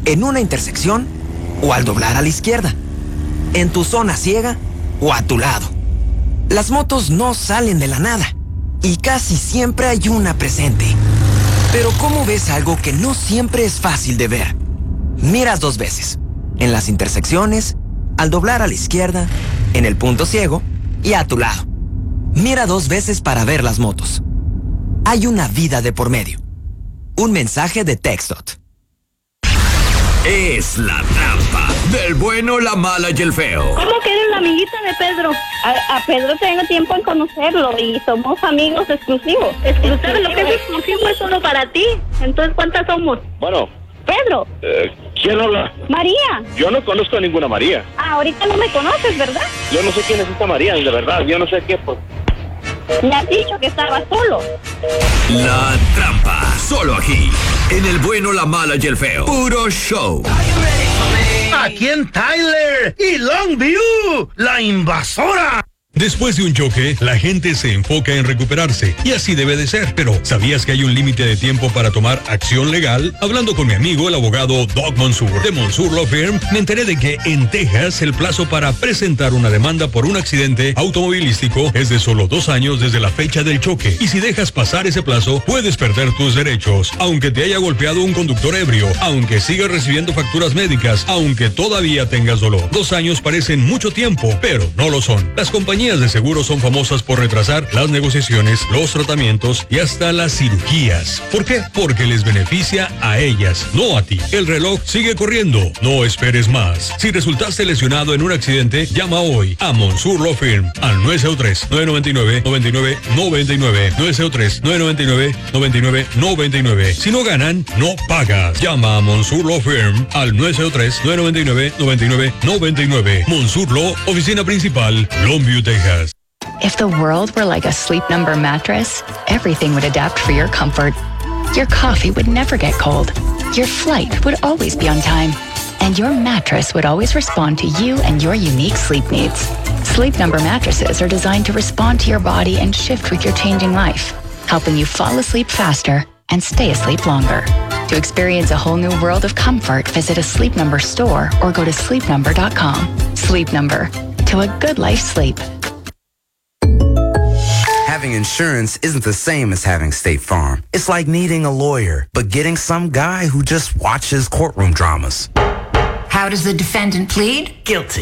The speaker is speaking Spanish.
en una intersección o al doblar a la izquierda, en tu zona ciega o a tu lado. Las motos no salen de la nada y casi siempre hay una presente. Pero ¿cómo ves algo que no siempre es fácil de ver? Miras dos veces, en las intersecciones, al doblar a la izquierda, en el punto ciego y a tu lado. Mira dos veces para ver las motos. Hay una vida de por medio. Un mensaje de TxDOT. Es la trampa del bueno, la mala y el feo. ¿Cómo que eres la amiguita de Pedro? A Pedro tengo tiempo en conocerlo y somos amigos exclusivos. ¿Exclusivos? Lo que es exclusivo es solo para ti. Entonces, ¿cuántas somos? Bueno. Pedro. ¿Quién habla? María. Yo no conozco a ninguna María. Ahorita no me conoces, ¿verdad? Yo no sé quién es esta María, de verdad. Yo no sé qué, pues. Me has dicho que estaba solo. La trampa, solo aquí, en el bueno, la mala y el feo. Puro show. Aquí en Tyler y Longview, la invasora. Después de un choque, la gente se enfoca en recuperarse, y así debe de ser. Pero, ¿sabías que hay un límite de tiempo para tomar acción legal? Hablando con mi amigo, el abogado Doug Monsur, de Monsur Law Firm, me enteré de que en Texas el plazo para presentar una demanda por un accidente automovilístico es de solo 2 años desde la fecha del choque. Y si dejas pasar ese plazo, puedes perder tus derechos. Aunque te haya golpeado un conductor ebrio, aunque sigas recibiendo facturas médicas, aunque todavía tengas dolor. 2 años parecen mucho tiempo, pero no lo son. Las compañías de seguros son famosas por retrasar las negociaciones, los tratamientos y hasta las cirugías. ¿Por qué? Porque les beneficia a ellas, no a ti. El reloj sigue corriendo. No esperes más. Si resultaste lesionado en un accidente, llama hoy a Monsur Law Firm al 903-999-9999. 903-999-9999. Si no ganan, no pagas. Llama a Monsur Law Firm al 903-999-9999. Monsur Law, oficina principal, Longview, Texas. If the world were like a Sleep Number mattress, everything would adapt for your comfort. Your coffee would never get cold. Your flight would always be on time. And your mattress would always respond to you and your unique sleep needs. Sleep Number mattresses are designed to respond to your body and shift with your changing life, helping you fall asleep faster and stay asleep longer. To experience a whole new world of comfort, visit a Sleep Number store or go to sleepnumber.com. Sleep Number. To a good life sleep. Having insurance isn't the same as having State Farm. It's like needing a lawyer, but getting some guy who just watches courtroom dramas. How does the defendant plead? Guilty.